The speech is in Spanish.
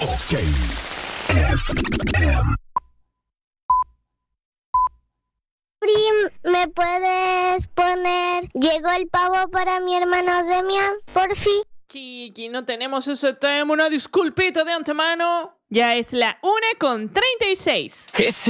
OK FM. ¿Me puedes poner Llegó el pavo para mi hermano Demian, por fin? Kiki, no tenemos ese tema, una disculpita de antemano. Ya es la 1:36.